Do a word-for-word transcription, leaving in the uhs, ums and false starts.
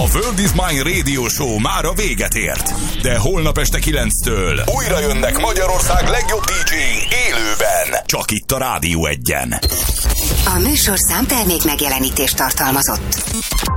World is Mine Radio Show már a véget ért. De holnap este kilenctől újra jönnek Magyarország legjobb dé dzséi élőben. Csak itt a Rádió Egyen. A műsorszám termék megjelenítést tartalmazott.